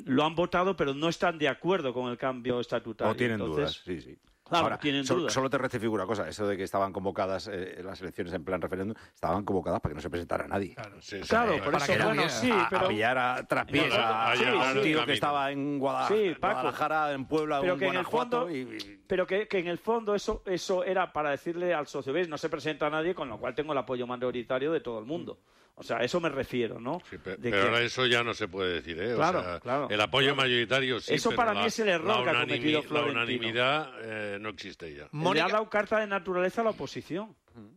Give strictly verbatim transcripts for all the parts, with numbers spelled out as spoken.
lo han votado, pero no están de acuerdo con el cambio estatutario. O tienen Entonces, dudas, sí, sí. Claro, Ahora, tienen so, dudas. Solo te rectifico una cosa, eso de que estaban convocadas eh, las elecciones en plan referéndum, estaban convocadas para que no se presentara nadie. Claro, sí, sí, claro, por eso, bueno, bueno, sí, a, pero... a pillar a traspiés no, a, sí, a un sí, tío sí. que estaba en Guadalajara, sí, Guadalajara en Puebla, pero en que en el Guanajuato. fondo, y... Pero que, que en el fondo eso, eso era para decirle al socio, ¿ves? No se presenta nadie, con lo cual tengo el apoyo mayoritario de todo el mundo. O sea, a eso me refiero, ¿no? Sí, pero de pero que... ahora eso ya no se puede decir, ¿eh? Claro, o sea, claro. El apoyo claro. mayoritario sí, Eso pero para la, mí es el error la que ha unanimi- cometido La Florentino. unanimidad eh, no existe ya. Mónica... Le ha dado carta de naturaleza a la oposición.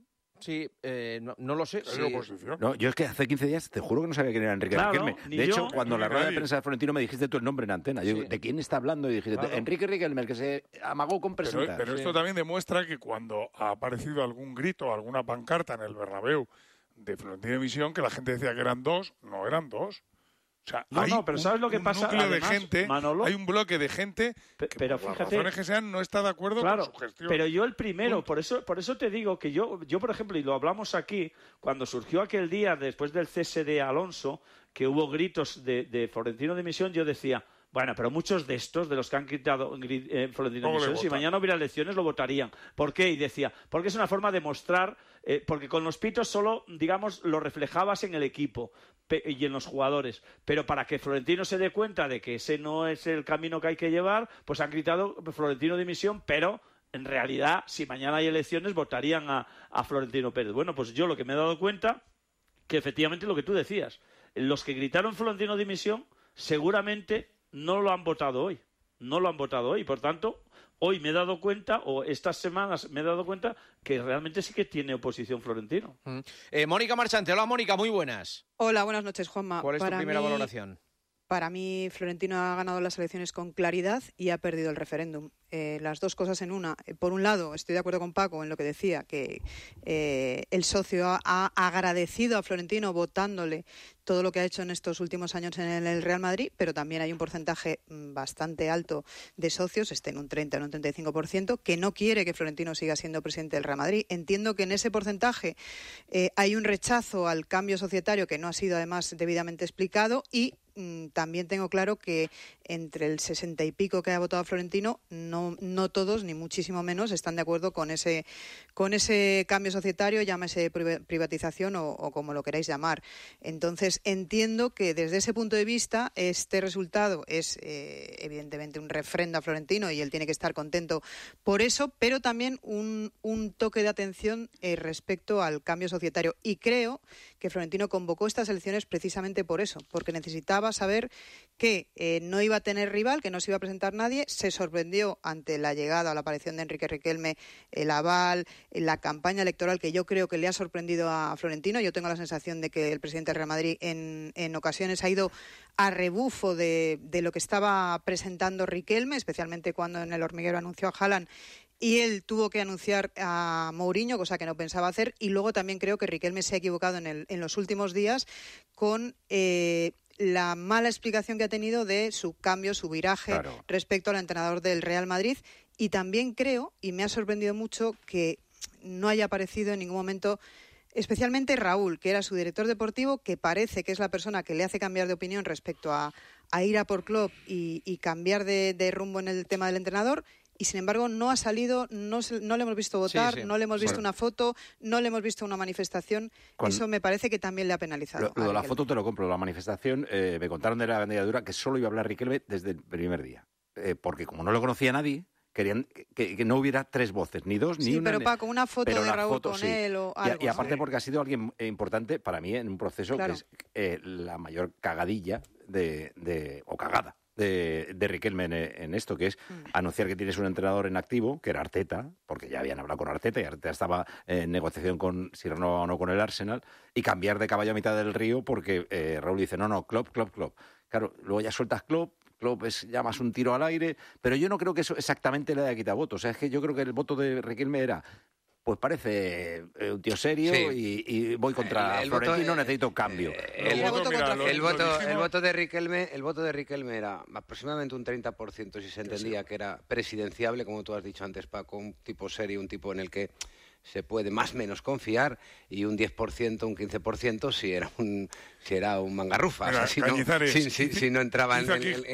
Sí, eh, no, no lo sé. ¿Es Sí. oposición? No, yo es que hace quince días te juro que no sabía quién era Enrique Claro, Riquelme. ni De yo, hecho, cuando ni la rueda de nadie. prensa de Florentino me dijiste tú el nombre en antena. Yo Sí. digo, ¿de quién está hablando? Y dijiste, Claro. Enrique Riquelme, el que se amagó con Pero, presentar. pero esto Sí. también demuestra que cuando ha aparecido algún grito, alguna pancarta en el Bernabéu de Florentino y Misión, que la gente decía que eran dos, no eran dos. O sea, No, hay no, pero un, ¿sabes lo que un pasa? núcleo Además, de gente, Manolo, hay un bloque de gente Pe- que pero por las fíjate- razones que sean no está de acuerdo claro, con su gestión. pero yo el primero, Punto. por eso, por eso te digo que yo, yo por ejemplo, y lo hablamos aquí, cuando surgió aquel día después del cese de Alonso, que hubo gritos de, de Florentino de Misión, yo decía, bueno, pero muchos de estos, de los que han quitado gri- eh, Florentino de ¿Cómo le Misión, si votan? mañana hubiera elecciones lo votarían. ¿Por qué? Y decía, porque es una forma de mostrar, eh, porque con los pitos solo, digamos, lo reflejabas en el equipo pe- y en los jugadores, pero para que Florentino se dé cuenta de que ese no es el camino que hay que llevar, pues han gritado Florentino de Misión, pero en realidad, si mañana hay elecciones, votarían a, a Florentino Pérez. Bueno, pues yo lo que me he dado cuenta, que efectivamente lo que tú decías, los que gritaron Florentino de Misión, seguramente no lo han votado hoy. No lo han votado hoy. Por tanto, hoy me he dado cuenta, o estas semanas me he dado cuenta, que realmente sí que tiene oposición Florentino. Mm. Eh, Mónica Marchante, hola Mónica, muy buenas. Hola, buenas noches, Juanma. ¿Cuál es tu Para primera mí- valoración? Para mí, Florentino ha ganado las elecciones con claridad y ha perdido el referéndum. Eh, las dos cosas en una. Eh, Por un lado, estoy de acuerdo con Paco en lo que decía, que eh, el socio ha, ha agradecido a Florentino votándole todo lo que ha hecho en estos últimos años en el Real Madrid, pero también hay un porcentaje mm, bastante alto de socios, esté en un treinta o en un treinta y cinco por ciento, que no quiere que Florentino siga siendo presidente del Real Madrid. Entiendo que en ese porcentaje eh, hay un rechazo al cambio societario que no ha sido además debidamente explicado y mm, también tengo claro que entre el sesenta y pico que ha votado Florentino, no, no todos, ni muchísimo menos, están de acuerdo con ese, con ese cambio societario, llámese priva- privatización o, o como lo queráis llamar. Entonces, entiendo que desde ese punto de vista, este resultado es eh, evidentemente un refrendo a Florentino y él tiene que estar contento por eso, pero también un, un toque de atención eh, respecto al cambio societario. Y creo que Florentino convocó estas elecciones precisamente por eso, porque necesitaba saber que eh, no iba a tener rival, que no se iba a presentar nadie. Se sorprendió ante la llegada o la aparición de Enrique Riquelme, el aval, la campaña electoral que yo creo que le ha sorprendido a Florentino. Yo tengo la sensación de que el presidente del Real Madrid en, en ocasiones ha ido a rebufo de, de lo que estaba presentando Riquelme, especialmente cuando en el hormiguero anunció a Haaland y él tuvo que anunciar a Mourinho, cosa que no pensaba hacer. Y luego también creo que Riquelme se ha equivocado en, el, en los últimos días con eh, la mala explicación que ha tenido de su cambio, su viraje Claro. respecto al entrenador del Real Madrid. Y también creo, y me ha sorprendido mucho, que no haya aparecido en ningún momento, especialmente Raúl, que era su director deportivo, que parece que es la persona que le hace cambiar de opinión respecto a, a ir a por Klopp y, y cambiar de, de rumbo en el tema del entrenador. Y sin embargo no ha salido, no, se, no le hemos visto votar, Sí, sí. no le hemos visto Bueno. una foto, no le hemos visto una manifestación. Cuando- Eso me parece que también le ha penalizado. Lo, lo de a la Riquelme. foto te lo compro. La manifestación, eh, me contaron de la candidatura que solo iba a hablar Riquelme desde el primer día. Eh, porque como no lo conocía nadie, querían que, que no hubiera tres voces, ni dos, ni Sí, una. pero ni- Paco, una foto pero de la Raúl foto, con sí. él o Y a- algo. Y, aparte ¿no? porque ha sido alguien eh, importante para mí en un proceso Claro. que es eh, la mayor cagadilla de, de o cagada de, de Riquelme en, en esto, que es Mm. anunciar que tienes un entrenador en activo, que era Arteta, porque ya habían hablado con Arteta y Arteta estaba en negociación con si renovaba o no con el Arsenal, y cambiar de caballo a mitad del río porque eh, Raúl dice, no, no, Klopp, Klopp, Klopp. Claro, luego ya sueltas Klopp, Klopp es ya más un tiro al aire, pero yo no creo que eso exactamente le haya quitado votos. O sea, es que yo creo que el voto de Riquelme era, pues parece eh, un tío serio Sí. y, y voy contra El- el voto, Florentino, eh, necesito cambio. El, El voto mira, contra lo- el lo voto, dijimos- el voto de Riquelme, el voto de Riquelme era aproximadamente un treinta por ciento si se entendía que era presidenciable, como tú has dicho antes, Paco, un tipo serio, un tipo en el que se puede más o menos confiar, y un diez por ciento, un quince por ciento si era un si era un mangarrufa, Venga, o sea, si, no, Cañizares, si, si- si no entraba en, dice aquí en-